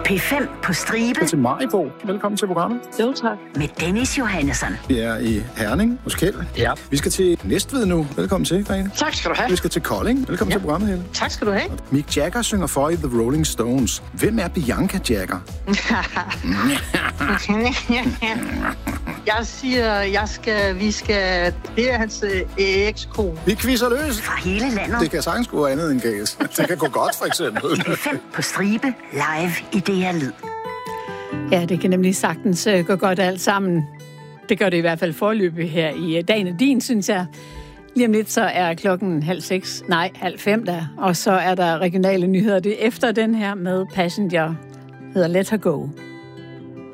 P5 på stribe. Til Maribo. Velkommen til programmet. Jo, tak. Med Dennis Johannesson. Vi er i Herning hos Kjeld. Ja. Vi skal til Næstved nu. Velkommen til, Grete. Tak skal du have. Vi skal til Kolding. Velkommen til programmet, Helle. Tak skal du have. Mick Jagger synger for i The Rolling Stones. Hvem er Bianca Jagger? Jeg siger, vi skal... Det er hans ekskone. Vi quizzer løs. Fra hele landet. Det kan sagtens gå andet end gas. Det kan gå godt, for eksempel. P5 på stribe. Live i DR Lyd. Ja, det kan nemlig sagtens gå godt alt sammen. Det gør det i hvert fald forløbig her i Dagen er din, synes jeg. Lige om lidt så er klokken 5:30 der. Og så er der regionale nyheder. Det er efter den her med Passenger, hedder Let Her Go.